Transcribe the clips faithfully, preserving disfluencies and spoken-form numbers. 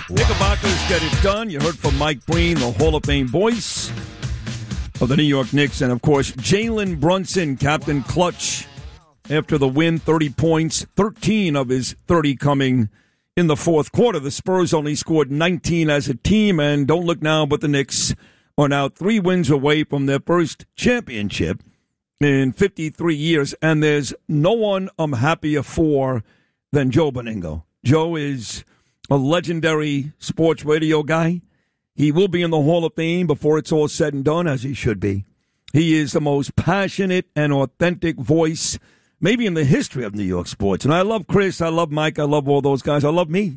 Knickerbockers get it done. You heard from Mike Breen, the Hall of Fame voice of the New York Knicks. And, of course, Jalen Brunson, Captain Clutch, after the win, thirty points, thirteen of his thirty coming in the fourth quarter. The Spurs only scored nineteen as a team, and don't look now, but the Knicks are now three wins away from their first championship in fifty-three years, and there's no one I'm happier for than Joe Benigno. Joe is a legendary sports radio guy. He will be in the Hall of Fame before it's all said and done, as he should be. He is the most passionate and authentic voice maybe in the history of New York sports. And I love Chris, I love Mike, I love all those guys. I love me.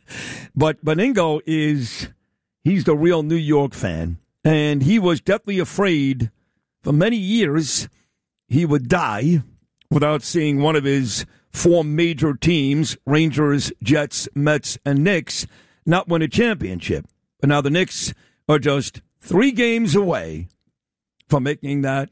But Benigno is, he's the real New York fan. And he was deathly afraid for many years he would die without seeing one of his four major teams, Rangers, Jets, Mets, and Knicks, not win a championship. But now the Knicks are just three games away from making that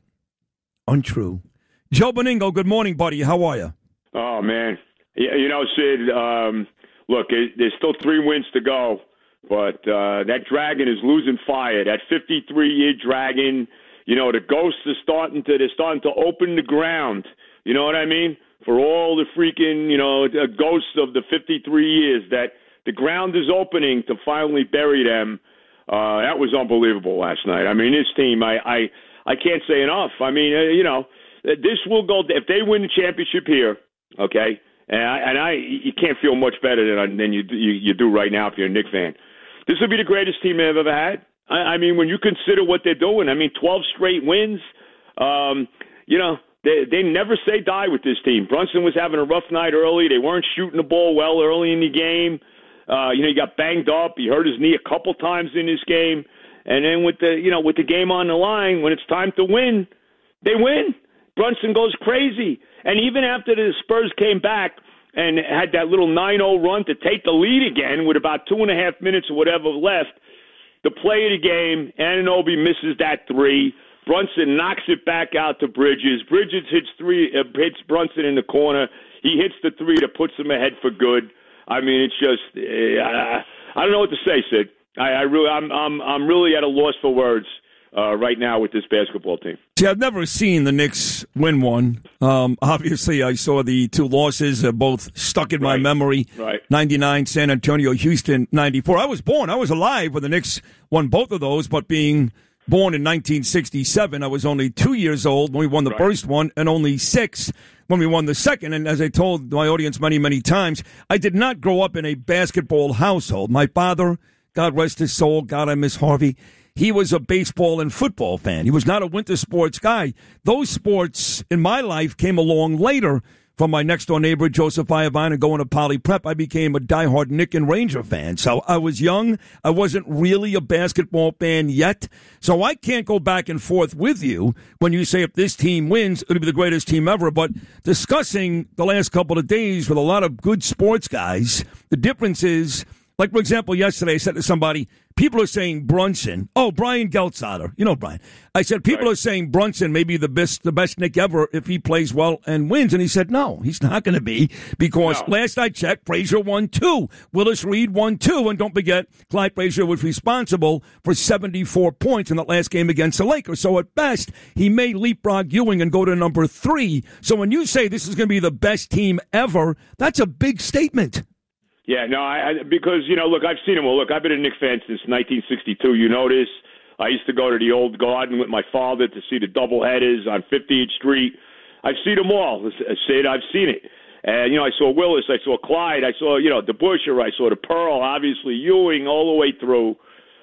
untrue. Joe Benigno, good morning, buddy. How are you? Oh, man. Yeah, you know, Sid, um, look, it, there's still three wins to go, but uh, that Dragon is losing fire. That fifty-three-year Dragon, you know, the ghosts are starting to, they're starting to open the ground. You know what I mean? For all the freaking, you know, ghosts of the fifty-three years, that the ground is opening to finally bury them. Uh, that was unbelievable last night. I mean, this team, I, I, I can't say enough. I mean, uh, you know, this will go, if they win the championship here, okay, and I, and I you can't feel much better than, than you, you, you do right now if you're a Knicks fan. This will be the greatest team they've ever had. I, I mean, when you consider what they're doing, I mean, twelve straight wins, um, you know, They they never say die with this team. Brunson was having a rough night early. They weren't shooting the ball well early in the game. Uh, you know, he got banged up. He hurt his knee a couple times in this game. And then with the you know with the game on the line, when it's time to win, they win. Brunson goes crazy. And even after the Spurs came back and had that little nine oh run to take the lead again with about two and a half minutes or whatever left, the play of the game, Anunoby misses that three. Brunson knocks it back out to Bridges. Bridges hits three, uh, hits Brunson in the corner. He hits the three that puts him ahead for good. I mean, it's just uh, I, I don't know what to say, Sid. I, I really, I'm, I'm, I'm really at a loss for words uh, right now with this basketball team. See, I've never seen the Knicks win one. Um, obviously, I saw the two losses, uh, both stuck in my right. memory. Right. ninety-nine, San Antonio, Houston, ninety-four. I was born. I was alive when the Knicks won both of those, but being born in nineteen sixty-seven, I was only two years old when we won the right. first one and only six when we won the second. And as I told my audience many, many times, I did not grow up in a basketball household. My father, God rest his soul, God, I miss Harvey, he was a baseball and football fan. He was not a winter sports guy. Those sports in my life came along later. From my next-door neighbor, Joseph Iovine, and going to Poly Prep, I became a diehard Knick and Ranger fan. So I was young. I wasn't really a basketball fan yet. So I can't go back and forth with you when you say if this team wins, it'll be the greatest team ever. But discussing the last couple of days with a lot of good sports guys, the difference is, like, for example, yesterday I said to somebody, people are saying Brunson. Oh, Brian Geltzader. You know Brian. I said, people right. are saying Brunson may be the best, the best Knick ever if he plays well and wins. And he said, no, he's not going to be because no. last I checked, Frazier won two. Willis Reed won two. And don't forget, Clyde Frazier was responsible for seventy-four points in that last game against the Lakers. So at best, he may leapfrog Ewing and go to number three. So when you say this is going to be the best team ever, that's a big statement. Yeah, no, I, I because, you know, look, I've seen him. Well, look, I've been a Knicks fan since nineteen sixty-two. You know this. I used to go to the old Garden with my father to see the doubleheaders on fiftieth Street. I've seen them all. Sid, I've seen it. And, you know, I saw Willis, I saw Clyde, I saw, you know, DeBusschere, I saw the Pearl, obviously Ewing all the way through.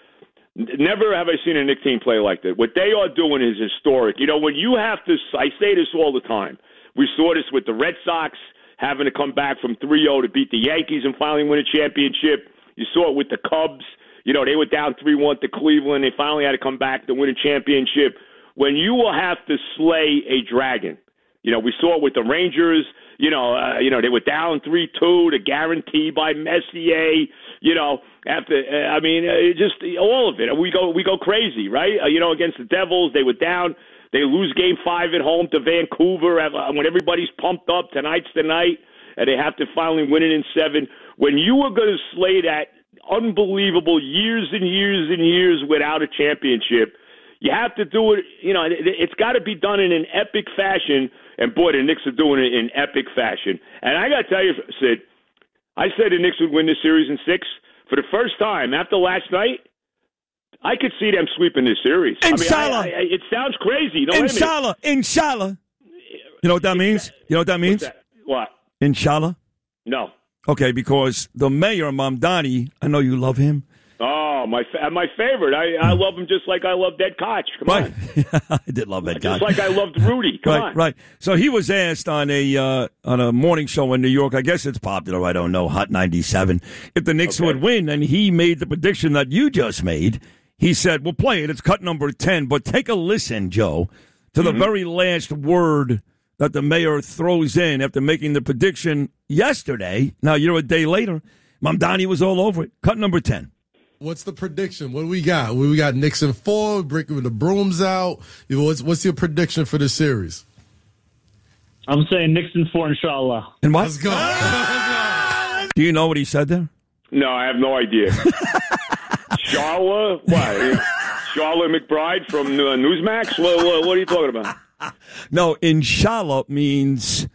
Never have I seen a Knicks team play like that. What they are doing is historic. You know, when you have to, I say this all the time. We saw this with the Red Sox having to come back from three oh to beat the Yankees and finally win a championship. You saw it with the Cubs. You know, they were down three one to Cleveland. They finally had to come back to win a championship. When you will have to slay a dragon, you know, we saw it with the Rangers. You know, uh, you know they were down three two to guarantee by Messier. You know, after uh, I mean, uh, just all of it. We go we go crazy, right? Uh, you know, against the Devils, they were down. They lose Game Five at home to Vancouver uh, when everybody's pumped up. Tonight's the night, and they have to finally win it in seven. When you are going to slay that unbelievable years and years and years without a championship. You have to do it, you know, it's got to be done in an epic fashion, and boy, the Knicks are doing it in epic fashion. And I got to tell you, Sid, I said the Knicks would win this series in six. For the first time after last night, I could see them sweeping this series. Inshallah. I mean, I, I, it sounds crazy. No, Inshallah. Inshallah. You know what that means? You know what that means? That? What? Inshallah? No. Okay, because the mayor, Mamdani, I know you love him. Oh, my my favorite. I, I love him just like I love Ed Koch. Come right. on. I did love Ed Koch. Just like I loved Rudy. Come right, on. Right. So he was asked on a uh, on a morning show in New York, I guess it's popular, I don't know, Hot ninety-seven, if the Knicks okay. would win, and he made the prediction that you just made. He said, we'll play it. It's cut number ten, but take a listen, Joe, to the mm-hmm. very last word that the mayor throws in after making the prediction yesterday. Now, you're a day later. Mamdani was all over it. Cut number ten. What's the prediction? What do we got? We got Knicks in four, breaking the brooms out. What's, what's your prediction for the series? I'm saying Knicks in four, inshallah. And what? Let's go. Do you know what he said there? No, I have no idea. Charlotte? What? Charlotte McBride from uh, Newsmax? What, what, what are you talking about? No, inshallah means,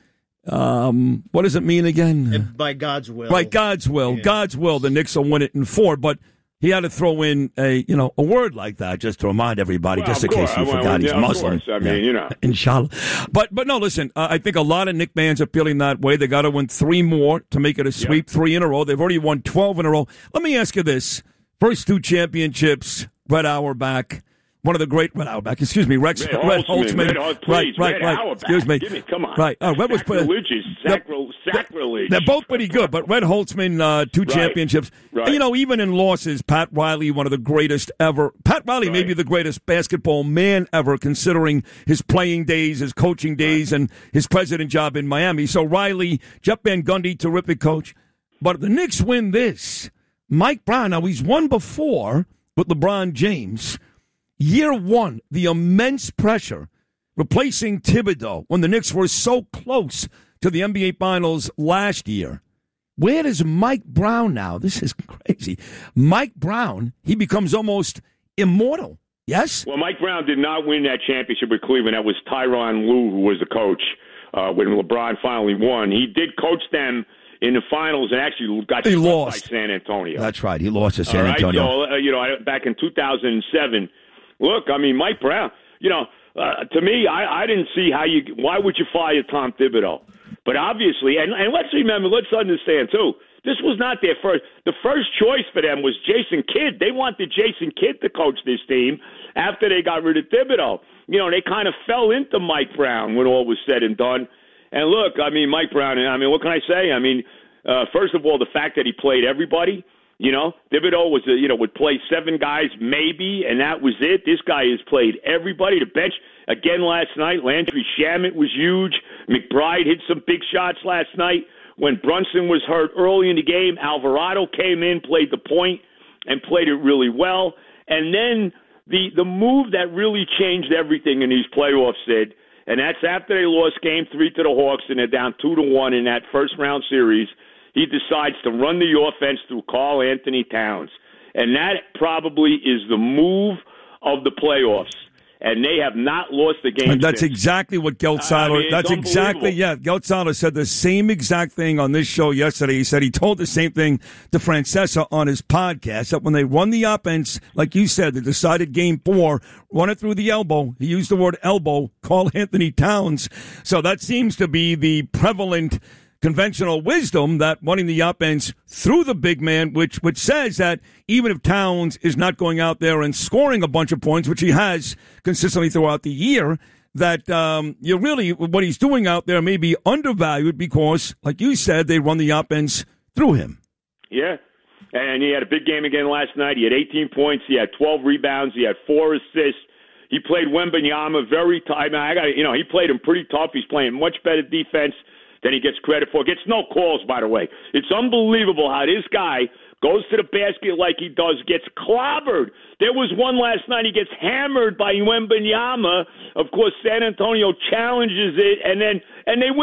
um, what does it mean again? If by God's will. By God's will. Yeah. God's will, the Knicks will win it in four, but he had to throw in a, you know, a word like that just to remind everybody, well, just in course. case you well, forgot yeah, he's Muslim. Of course. I mean, yeah. you know. Inshallah. But, but no, listen, uh, I think a lot of Knicks fans are feeling that way. They got to win three more to make it a sweep, yep. three in a row. They've already won twelve in a row. Let me ask you this. First two championships, Red Auerbach. One of the great Red Auerbach, excuse me, Rex Red, Red Holtzman. Holtzman. Red, please, right, right, Red right. Auerbach. Excuse me. Give me, come on. Right. Uh, Red was sacrilegious. Sacri- sacrilege. They're both pretty good, but Red Holtzman, uh, two right. championships. Right. And, you know, even in losses, Pat Riley, one of the greatest ever. Pat Riley right. may be the greatest basketball man ever, considering his playing days, his coaching days, right. and his president job in Miami. So Riley, Jeff Van Gundy, terrific coach. But if the Knicks win this, Mike Brown, now he's won before with LeBron James. Year one, the immense pressure replacing Thibodeau when the Knicks were so close to the N B A Finals last year. Where does Mike Brown now? This is crazy. Mike Brown, he becomes almost immortal. Yes? Well, Mike Brown did not win that championship with Cleveland. That was Tyronn Lue who was the coach uh, when LeBron finally won. He did coach them in the finals and actually got he swept lost. by San Antonio. That's right. He lost to San All right? Antonio. So, uh, you know, back in two thousand seven, look, I mean, Mike Brown, you know, uh, to me, I, I didn't see how you, why would you fire Tom Thibodeau? But obviously, and, and let's remember, let's understand, too, this was not their first, the first choice for them was Jason Kidd. They wanted Jason Kidd to coach this team after they got rid of Thibodeau. You know, they kind of fell into Mike Brown when all was said and done. And look, I mean, Mike Brown, I mean, what can I say? I mean, uh, first of all, the fact that he played everybody. You know, Thibodeau was, a, you know, would play seven guys maybe, and that was it. This guy has played everybody. The bench, again last night, Landry Shamet was huge. McBride hit some big shots last night. When Brunson was hurt early in the game, Alvarado came in, played the point, and played it really well. And then the, the move that really changed everything in these playoffs, Sid, and that's after they lost game three to the Hawks, and they're down two to one in that first-round series. He decides to run the offense through Karl Anthony Towns. And that probably is the move of the playoffs. And they have not lost the game. And that's since. exactly what Geltsaler, I mean, that's exactly, yeah, Geltsaler said the same exact thing on this show yesterday. He said he told the same thing to Francesa on his podcast, that when they run the offense, like you said, they decided game four, run it through the elbow. He used the word elbow, Karl Anthony Towns. So that seems to be the prevalent conventional wisdom, that running the offense through the big man, which which says that even if Towns is not going out there and scoring a bunch of points, which he has consistently throughout the year, that um, you really what he's doing out there may be undervalued because, like you said, they run the offense through him. Yeah, and he had a big game again last night. He had eighteen points. He had twelve rebounds. He had four assists. He played Wembanyama very tough. I, mean, I got you know he played him pretty tough. He's playing much better defense than he gets credit for. Gets no calls, by the way. It's unbelievable how this guy goes to the basket like he does, gets clobbered. There was one last night, he gets hammered by Wembanyama. Of course, San Antonio challenges it, and then and they win.